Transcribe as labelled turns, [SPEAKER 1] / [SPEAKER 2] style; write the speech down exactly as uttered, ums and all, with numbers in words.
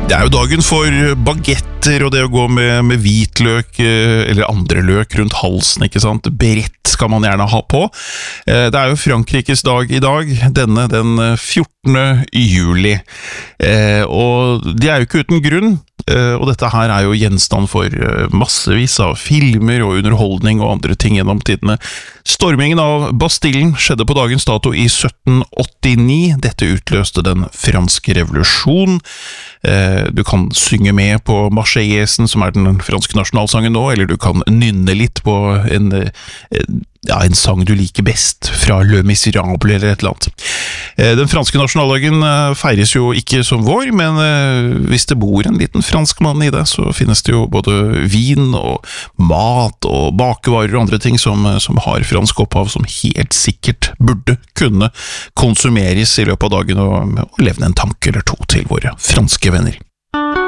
[SPEAKER 1] Det er jo dagen for bagetter og det å gå med, med hvitløk eller andre løk rundt halsen, ikke sant? Brett skal man gjerne ha på. Det er jo Frankrikes dag i dag, denne den fjortende juli. Og de er jo ikke uten grunn, og dette her er jo gjenstand for massevis av filmer og underholdning og andre ting gjennom tidene. Stormingen av Bastillen skjedde på dagens dato i sytten åttini. Dette utløste den franske revolusjon. Du kan synge med på Marseillaisen, som er den franske nasjonalsangen nå, eller du kan nynne litt på en, ja, en sang du liker best, fra Le Miserable eller et eller annet. Den franske nasjonaldagen feires jo ikke som vår, men hvis det bor en liten fransk mann i det, så finnes det jo både vin og mat og bakevarer og andre ting som, som har fransk opphav, som helt sikkert burde kunne konsumeres i løpet av dagen, og, og levne en tanke eller to til våre franske venner.